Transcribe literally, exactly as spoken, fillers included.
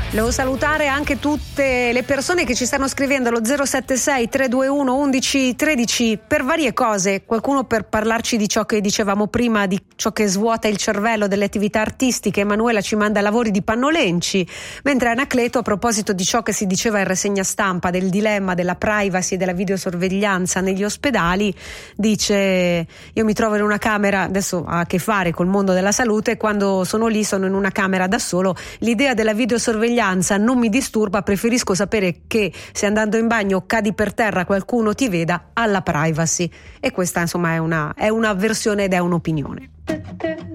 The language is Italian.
Devo salutare anche tutte le persone che ci stanno scrivendo allo zero sette sei tre due uno undici tredici per varie cose, qualcuno per parlarci di ciò che dicevamo prima, di ciò che svuota il cervello delle attività artistiche. Emanuela ci manda lavori di Pannolenci, mentre Anacleto, a proposito di ciò che si diceva in rassegna stampa del dilemma della privacy e della videosorveglianza negli ospedali, dice: io mi trovo in una camera, adesso ha a che fare col mondo della salute, quando sono lì sono in una camera da solo, l'idea della videosorveglianza non mi disturba, preferisco sapere che se andando in bagno cadi per terra qualcuno ti veda, alla privacy. E questa insomma è una, è una versione ed è un'opinione.